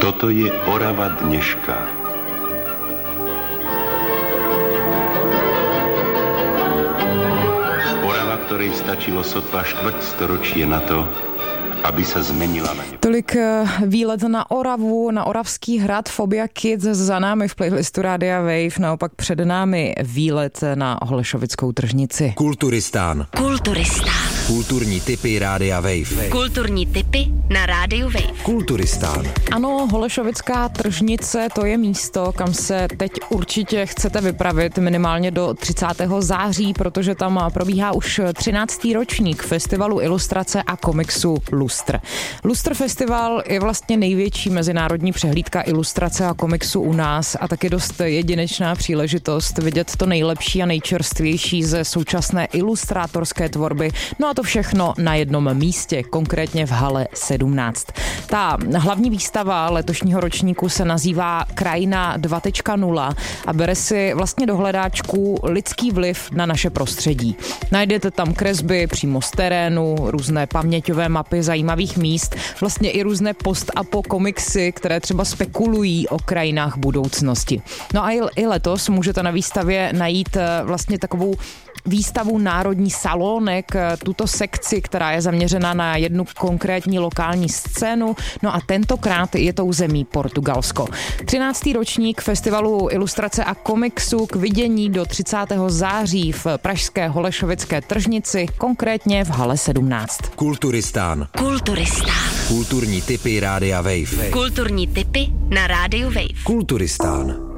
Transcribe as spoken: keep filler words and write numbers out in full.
Toto je Orava dneška. Orava, ktorej stačilo sotva štvrť storočie na to, aby sa zmenila na ne. Tolik výlet na Oravu, na Oravský hrad. Fobia Kids za námi v playlistu Rádia Wave, naopak před námi výlet na Holešovickou tržnici. Kulturistán. Kulturistán. Kulturní tipy Rádia Wave. Kulturní tipy na Rádiu Wave. Kulturistán. Ano, Holešovická tržnice, to je místo, kam se teď určitě chcete vypravit minimálně do třicátého září, protože tam probíhá už třináctý ročník festivalu ilustrace a komiksu Lustr. Lustr festival je vlastně největší mezinárodní přehlídka ilustrace a komiksu u nás a taky dost jedinečná příležitost vidět to nejlepší a nejčerstvější ze současné ilustrátorské tvorby. No a to všechno na jednom místě, konkrétně v hale sedmnáct. Ta hlavní výstava letošního ročníku se nazývá Krajina dva tečka nula a bere si vlastně do hledáčku lidský vliv na naše prostředí. Najdete tam kresby přímo z terénu, různé paměťové mapy zajímavých míst, vlastně i různé post-apo komiksy, které třeba spekulují o krajinách budoucnosti. No a i letos můžete na výstavě najít vlastně takovou výstavu Národní salónek, tuto sekci, která je zaměřena na jednu konkrétní lokální scénu, no a tentokrát je tou zemí Portugalsko. třináctý ročník festivalu ilustrace a komiksu k vidění do třicátého září v pražské Holešovické tržnici, konkrétně v hale sedmnáct. Kulturistán. Kulturistán. Kulturní tipy Rádia Wave. Kulturní tipy na Rádiu Wave. Kulturistán.